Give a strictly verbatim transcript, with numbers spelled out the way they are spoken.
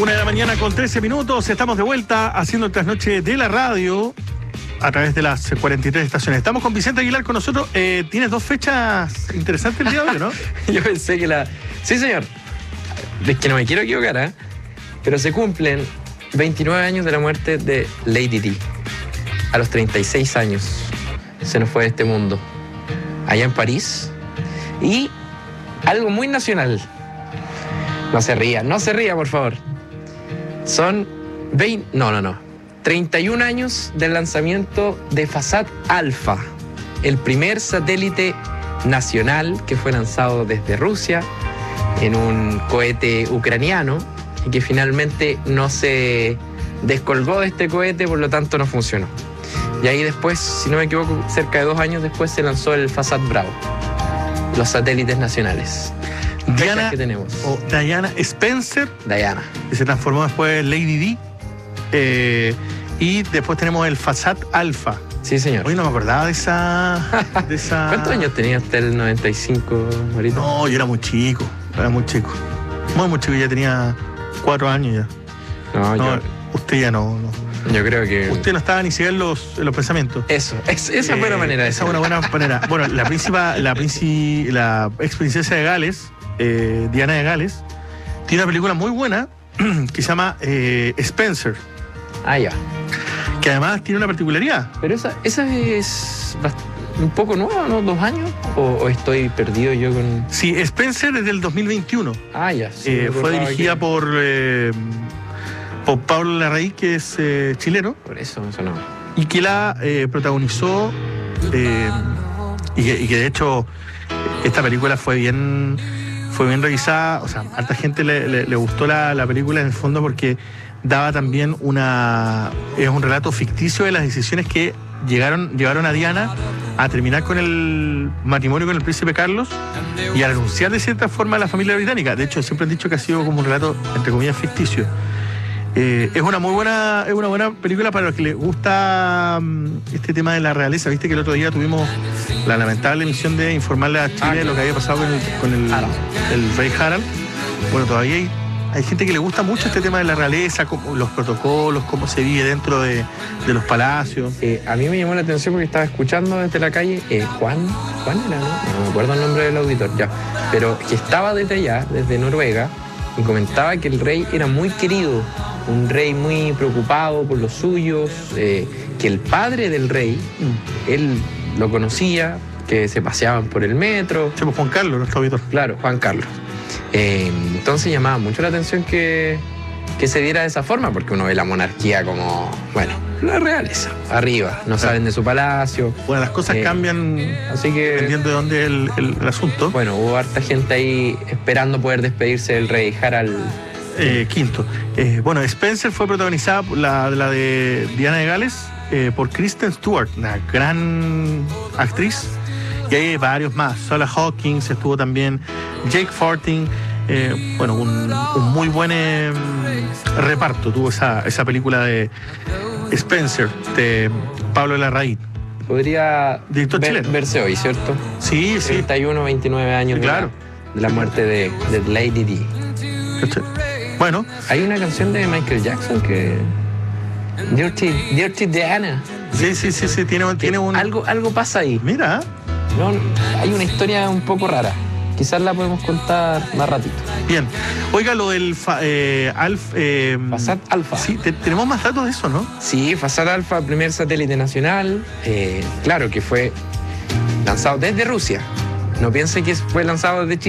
Una de la mañana con trece minutos, estamos de vuelta haciendo el trasnoche de la radio a través de las cuarenta y tres estaciones. Estamos con Vicente Aguilar con nosotros. Eh, ¿Tienes dos fechas interesantes el día de hoy, no? Yo pensé que la... Sí, señor. Es que no me quiero equivocar, ¿eh? Pero se cumplen veintinueve años de la muerte de Lady Di. A los treinta y seis años se nos fue de este mundo. Allá en París. Y algo muy nacional. No se ría, no se ría, por favor. Son veinte... No, no, no. treinta y un años del lanzamiento de Fasat Alfa, el primer satélite nacional que fue lanzado desde Rusia en un cohete ucraniano y que finalmente no se descolgó de este cohete, por lo tanto no funcionó. Y ahí después, si no me equivoco, cerca de dos años después se lanzó el Fasat Bravo, los satélites nacionales. Diana, que tenemos. o Diana Spencer, Diana, que se transformó después en Lady Di. Eh, y después tenemos el Fasat Alfa. Sí, señor. Hoy no me acordaba de esa, de esa... ¿Cuántos años tenía usted el noventa y cinco, Marito? No, yo era muy chico, era muy chico. Muy, muy chico, ya tenía cuatro años ya. No, No, yo, usted ya no, no. yo creo que... Usted no estaba ni siquiera en los, en los pensamientos. Eso, es, esa es buena Eh, manera de Esa es una buena manera. Bueno, la príncipa, la, princi, la ex princesa de Gales, eh, Diana de Gales, tiene una película muy buena que se llama eh, Spencer, Ah, ya. que además tiene una particularidad. Pero esa, esa es bast- un poco nueva, ¿no? ¿Dos años? ¿O, o estoy perdido yo con...? Sí, Spencer es del dos mil veintiuno. Ah, ya. Sí, Eh, me fue acordaba dirigida que- por, eh, por Pablo Larraín, que es eh, chileno, Por eso, eso no. y que la eh, protagonizó, eh, y, que, y que de hecho esta película fue bien, fue bien revisada. O sea, a harta gente le, le- le gustó la, la película en el fondo porque daba también una... es un relato ficticio de las decisiones que llegaron, llevaron a Diana a terminar con el matrimonio con el príncipe Carlos y a renunciar de cierta forma a la familia británica. De hecho, siempre han dicho que ha sido como un relato, entre comillas, ficticio. Eh, es una muy buena, es una buena película para los que les gusta um, este tema de la realeza. Viste que el otro día tuvimos la lamentable misión de informarle a Chile Ah, de lo que había pasado con el, con el, Harald. el rey Harald. Bueno, todavía hay, hay gente que le gusta mucho este tema de la realeza, cómo, los protocolos, cómo se vive dentro de, de los palacios. Eh, a mí me llamó la atención porque estaba escuchando desde la calle eh, Juan, Juan era, ¿no? No me acuerdo el nombre del auditor, ya. Pero que estaba desde allá, desde Noruega, y comentaba que el rey era muy querido, un rey muy preocupado por los suyos, eh, que el padre del rey, él lo conocía, que se paseaban por el metro. Sí, pues Juan Carlos, nuestro auditor. Claro, Juan Carlos. Eh, entonces llamaba mucho la atención que, que se diera de esa forma, porque uno ve la monarquía como, bueno, la realeza, arriba, no salen de su palacio. Bueno, las cosas Eh, cambian Así que, dependiendo de dónde es el, el- el asunto. bueno, hubo harta gente ahí esperando poder despedirse del rey Harald. Eh, quinto. Eh, bueno, Spencer fue protagonizada por la, la de Diana de Gales eh, por Kristen Stewart, una gran actriz. Y hay varios más. Sola Hawkins estuvo también, Jake Fortin. Eh, bueno, un, un muy buen eh, reparto tuvo esa, esa película de Spencer, de Pablo Larraín. Podría Director ver- chileno. verse hoy, ¿cierto? Sí, sí. treinta y uno, veintinueve años Sí, de la- claro. de la muerte de, de Lady Di. Bueno, Hay una canción de Michael Jackson que... Dirty, Dirty Diana. sí, sí, sí, sí. Tiene, tiene un. Algo, algo pasa ahí. Mira. No, hay una historia un poco rara. Quizás la podemos contar más ratito. Bien. Oiga, lo del fa- eh, Alf. Eh, Fasat Alfa. Sí, te- tenemos más datos de eso, ¿no? Sí, Fasat Alfa, primer satélite nacional. eh, claro que fue lanzado desde Rusia. No piense que fue lanzado desde Chile.